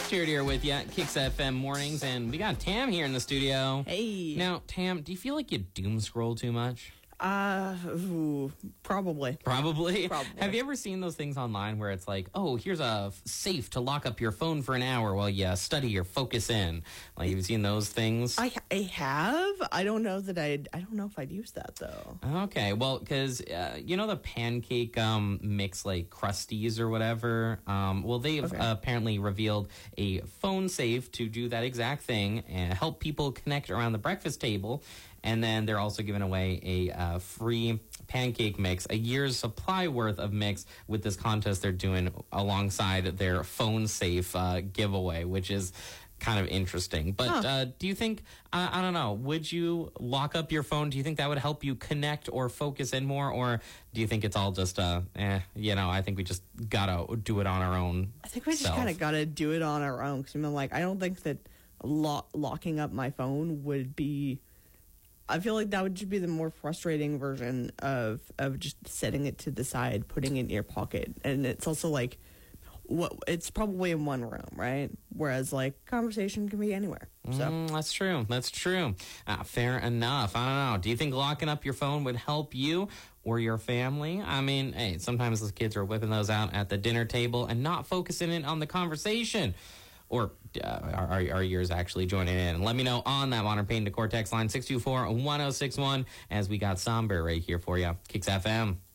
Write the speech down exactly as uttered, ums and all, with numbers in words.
Jared here with you at Kicks F M Mornings, and we got Tam here in the studio. Hey. Now, Tam, do you feel like you doom scroll too much? Uh, ooh, probably. Probably? Probably. Have you ever seen those things online where it's like, oh, here's a f- safe to lock up your phone for an hour while you study or focus in? Like, you've seen those things? I I have. I don't know that I'd. I don't know if I'd use that though. Okay, well, because uh, you know the pancake um, mix, like Krusties or whatever. Um, well, they've Okay. uh, apparently revealed a phone safe to do that exact thing and help people connect around the breakfast table. And then they're also giving away a uh, free pancake mix, a year's supply worth of mix with this contest they're doing alongside their phone safe uh, giveaway, which is kind of interesting. But Huh. uh, do you think, uh, I don't know, would you lock up your phone? Do you think that would help you connect or focus in more? Or do you think it's all just, uh, eh, you know, I think we just gotta do it on our own? I think we just self? kind of got to do it on our own. Because I'm like, I don't think that lo- locking up my phone would be. I feel like that would just be the more frustrating version of of just setting it to the side, putting it in your pocket, and it's also like, what? It's probably in one room, right? Whereas like conversation can be anywhere. So Mm, that's true. That's true. Uh, fair enough. I don't know. Do you think locking up your phone would help you or your family? I mean, hey, sometimes those kids are whipping those out at the dinner table and not focusing in on the conversation. Or uh, are, are are yours actually joining in? Let me know on that Modern Pain to Cortex line six two four, one oh six one as we got Somber right here for you. Kicks F M.